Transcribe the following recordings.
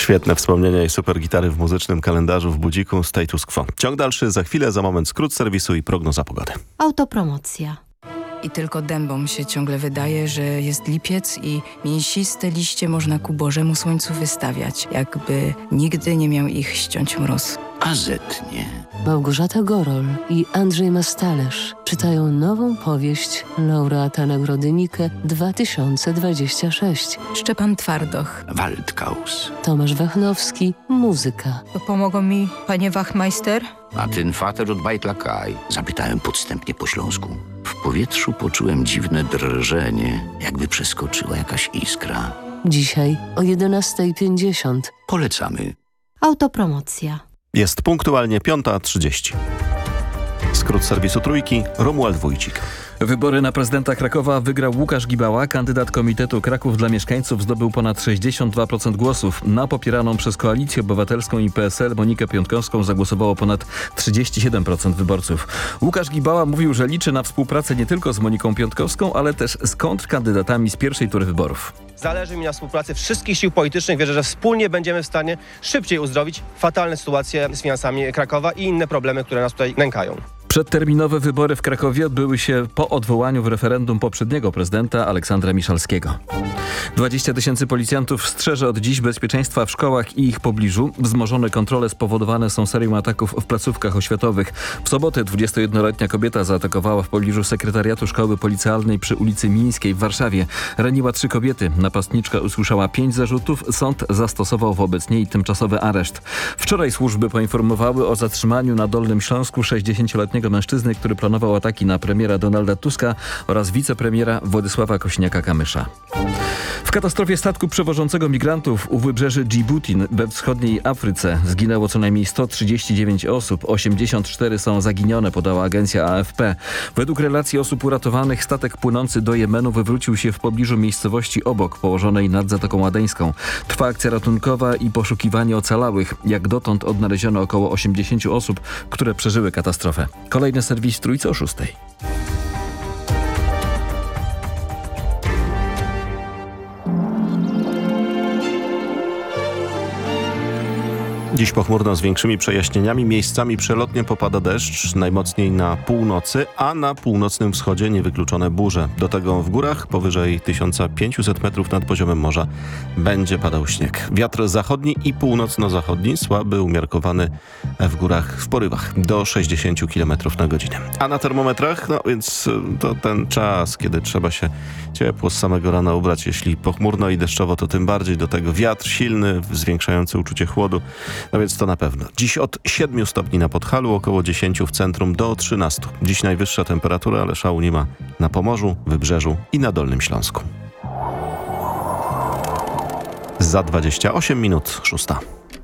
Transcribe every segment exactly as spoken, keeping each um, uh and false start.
Świetne wspomnienia i super gitary w muzycznym kalendarzu w Budziku. Status quo. Ciąg dalszy za chwilę, za moment skrót serwisu i prognoza pogody. Autopromocja. I tylko dębom się ciągle wydaje, że jest lipiec i mięsiste liście można ku Bożemu słońcu wystawiać, jakby nigdy nie miał ich ściąć mróz. A zetnie. Małgorzata Gorol i Andrzej Mastalerz czytają nową powieść laureata Nagrody Nike dwa tysiące dwadzieścia sześć. Szczepan Twardoch. Waldkaus. Tomasz Wachnowski, muzyka. To pomogą mi, panie Wachmeister? A ten fater od Bajtlakaj? Zapytałem podstępnie po śląsku. W powietrzu poczułem dziwne drżenie, jakby przeskoczyła jakaś iskra. Dzisiaj o jedenasta pięćdziesiąt. Polecamy. Autopromocja. Jest punktualnie piąta trzydzieści. Skrót serwisu Trójki, Romuald Wójcik. Wybory na prezydenta Krakowa wygrał Łukasz Gibała. Kandydat Komitetu Kraków dla Mieszkańców zdobył ponad sześćdziesiąt dwa procent głosów. Na popieraną przez Koalicję Obywatelską i P S L Monikę Piątkowską zagłosowało ponad trzydzieści siedem procent wyborców. Łukasz Gibała mówił, że liczy na współpracę nie tylko z Moniką Piątkowską, ale też z kontrkandydatami z pierwszej tury wyborów. Zależy mi na współpracy wszystkich sił politycznych. Wierzę, że wspólnie będziemy w stanie szybciej uzdrowić fatalne sytuacje z finansami Krakowa i inne problemy, które nas tutaj nękają. Przedterminowe wybory w Krakowie odbyły się po odwołaniu w referendum poprzedniego prezydenta Aleksandra Miszalskiego. dwadzieścia tysięcy policjantów strzeże od dziś bezpieczeństwa w szkołach i ich pobliżu. Wzmożone kontrole spowodowane są serią ataków w placówkach oświatowych. W sobotę dwudziestojednoletnia kobieta zaatakowała w pobliżu sekretariatu szkoły policjalnej przy ulicy Mińskiej w Warszawie. Raniła trzy kobiety. Napastniczka usłyszała pięć zarzutów. Sąd zastosował wobec niej tymczasowy areszt. Wczoraj służby poinformowały o zatrzymaniu na Dolnym Śląsku sześćdziesięcioletniego mężczyzny, który planował ataki na premiera Donalda Tuska oraz wicepremiera Władysława Kośniaka-Kamysza. W katastrofie statku przewożącego migrantów u wybrzeży Dżibuti we wschodniej Afryce zginęło co najmniej sto trzydzieści dziewięć osób, osiemdziesiąt cztery są zaginione, podała agencja A F P. Według relacji osób uratowanych statek płynący do Jemenu wywrócił się w pobliżu miejscowości obok, położonej nad Zatoką Adeńską. Trwa akcja ratunkowa i poszukiwanie ocalałych. Jak dotąd odnaleziono około osiemdziesiąt osób, które przeżyły katastrofę. Kolejny serwis w Trójce o szóstej. Dziś pochmurno z większymi przejaśnieniami. Miejscami przelotnie popada deszcz, najmocniej na północy, a na północnym wschodzie niewykluczone burze. Do tego w górach powyżej tysiąc pięćset metrów nad poziomem morza będzie padał śnieg. Wiatr zachodni i północno-zachodni słaby, umiarkowany w górach w porywach do sześćdziesiąt kilometrów na godzinę. A na termometrach, no więc to ten czas, kiedy trzeba się ciepło z samego rana ubrać. Jeśli pochmurno i deszczowo, to tym bardziej. Do tego wiatr silny, zwiększający uczucie chłodu. No więc to na pewno. Dziś od siedmiu stopni na Podhalu, około dziesięciu w centrum do trzynastu. Dziś najwyższa temperatura, ale szału nie ma na Pomorzu, Wybrzeżu i na Dolnym Śląsku. Za dwadzieścia osiem minut szósta.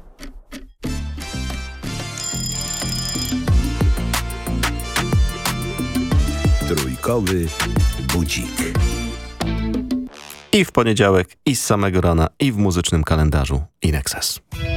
Trójkowy budzik. I w poniedziałek, i z samego rana, i w muzycznym kalendarzu Inexes.